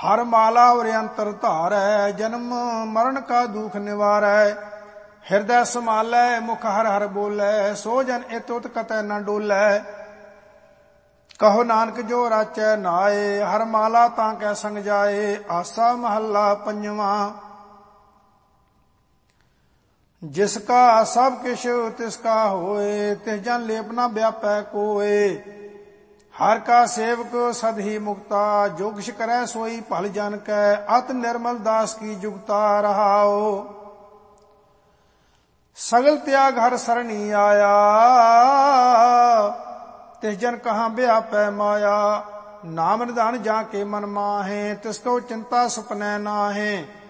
हर माला और अंतर धारै, जन्म मरण का दुख निवारै। हृदय संभालै, मुख हर हर बोलै, सो जन इत उत कतै न डोलै। कहो नानक जो राचै नाए, हर माला तां कै संग जाए। आसा महला पंजवा। जिसका सब किश तिसका होए, तिस जन लेप न व्यापै कोए। हर का सेवक सद ही मुक्ता, जो किश करै सोई भल जन कै। अत निर्मल दास की जुगता रहाओ। सगल त्याग हर सरणी आया, तिस जन कहाँ व्यापै माया। नाम निधान जाके मन माहे, तिसको चिंता सुपनै नाहे।